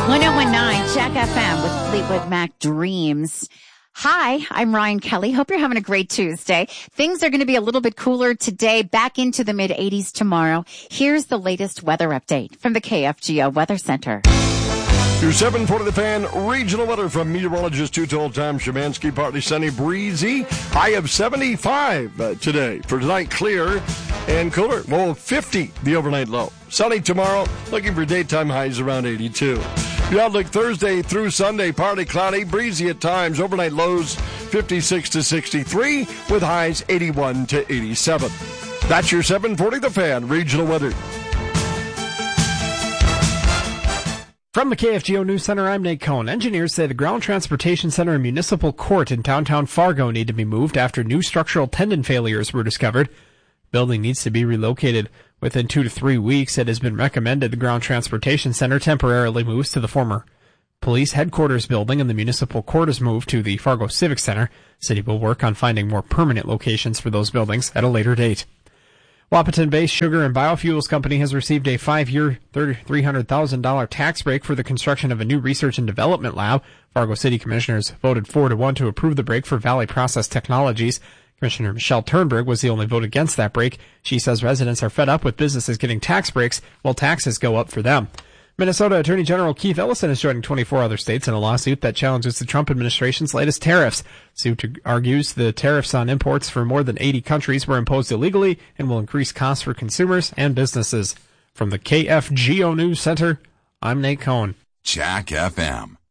1019 Jack FM with Fleetwood Mac Dreams. Hi, I'm Ryan Kelly. Hope you're having a great Tuesday. Things are going to be a little bit cooler today, back into the mid-80s tomorrow. Here's the latest weather update from the KFGO Weather Center. Your 740 The Fan regional weather from meteorologist two-told Tom Szymanski. Partly sunny, breezy. High of 75 today. For tonight, clear and cooler. Low of 50, the overnight low. Sunny tomorrow, looking for daytime highs around 82. The outlook Thursday through Sunday, partly cloudy, breezy at times. Overnight lows 56 to 63 with highs 81 to 87. That's your 740 The Fan regional weather. From the KFGO News Center, I'm Nate Cohn. Engineers say the Ground Transportation Center and Municipal Court in downtown Fargo need to be moved after new structural tendon failures were discovered. The building needs to be relocated within 2 to 3 weeks. It has been recommended the Ground Transportation Center temporarily moves to the former police headquarters building, and the Municipal Court is moved to the Fargo Civic Center. City will work on finding more permanent locations for those buildings at a later date. Wahpeton-based Sugar and Biofuels Company has received a 5-year, $300,000 tax break for the construction of a new research and development lab. Fargo City Commissioners voted 4-1 to approve the break for Valley Process Technologies. Commissioner Michelle Turnberg was the only vote against that break. She says residents are fed up with businesses getting tax breaks while taxes go up for them. Minnesota Attorney General Keith Ellison is joining 24 other states in a lawsuit that challenges the Trump administration's latest tariffs. The suit argues the tariffs on imports from more than 80 countries were imposed illegally and will increase costs for consumers and businesses. From the KFGO News Center, I'm Nate Cohn. Jack FM.